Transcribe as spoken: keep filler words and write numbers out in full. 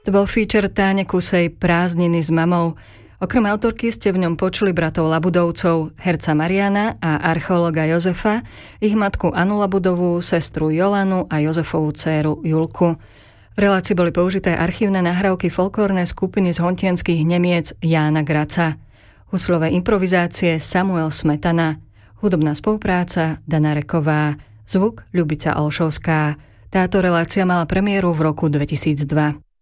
To bol feature Táne Kusej Prázdniny s mamou. Okrem autorky ste v ňom počuli bratov Labudovcov, herca Mariana a archeologa Jozefa, ich matku Anu Labudovú, sestru Jolanu a Jozefovú dcéru Julku. V relácii boli použité archívne nahrávky folklórnej skupiny z hontianskych Nemiec Jána Graca. Huslové improvizácie Samuel Smetana. Hudobná spolupráca Dana Reková. Zvuk Ľubica Olšovská. Táto relácia mala premiéru v roku dvetisícdva.